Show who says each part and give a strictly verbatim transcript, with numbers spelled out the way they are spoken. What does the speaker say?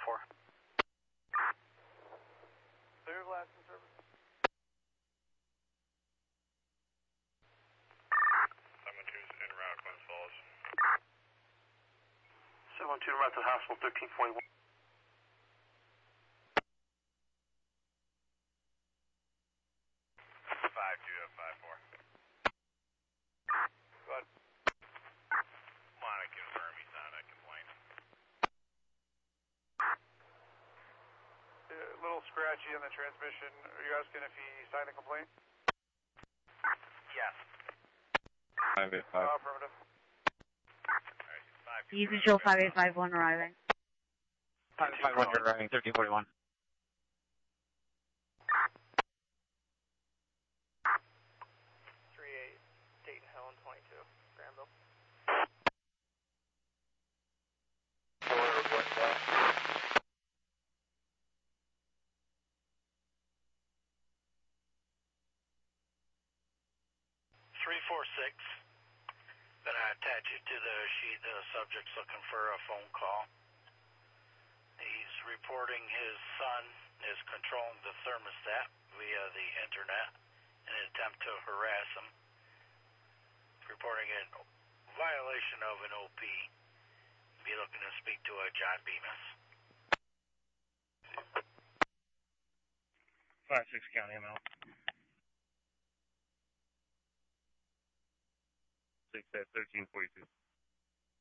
Speaker 1: four.
Speaker 2: Clear glass in service.
Speaker 3: seven two's en route, Glens Falls.
Speaker 1: seven two en route to the hospital, thirteen forty-one.
Speaker 3: five two F five four.
Speaker 2: Go ahead.
Speaker 3: Want to confirm he's not a complaint.
Speaker 2: A little scratchy on the transmission. Are you asking if he signed a complaint?
Speaker 3: Yes.
Speaker 4: five eight
Speaker 2: Uh,
Speaker 4: five.
Speaker 2: affirmative.
Speaker 3: Alright, five two.
Speaker 5: You control five eight five one arriving.
Speaker 4: five eight five one, you're arriving, thirteen forty-one.
Speaker 2: three eight, Dayton Helen twenty-two, Granville.
Speaker 6: three four six. Gonna attach it to the sheet. The subject's looking for a phone call. He's reporting his son is controlling the thermostat via the internet in an attempt to harass him. He's reporting a violation of an O P. Be looking to speak to a John Bemis.
Speaker 4: five six County M L. six at thirteen forty-two.